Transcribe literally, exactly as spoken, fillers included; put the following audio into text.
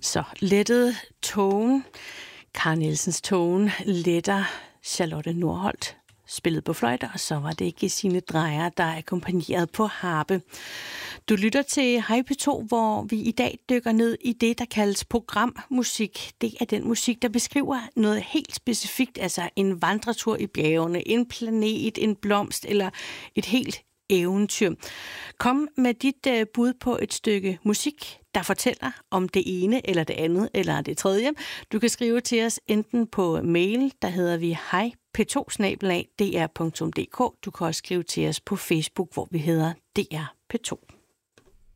Så lettede togen, Carl Nielsens togen, letter Charlotte Nordholt, spillet på fløjte, og så var det Gesine Dreyer, der er akkompagneret på harpe. Du lytter til Hej P to, hvor vi i dag dykker ned i det, der kaldes programmusik. Det er den musik, der beskriver noget helt specifikt, altså en vandretur i bjergene, en planet, en blomst eller et helt eventyr. Kom med dit uh, bud på et stykke musik, der fortæller om det ene eller det andet eller det tredje. Du kan skrive til os enten på mail, der hedder vi hej p to snabel-a d r punktum d k. Du kan også skrive til os på Facebook, hvor vi hedder D R P to.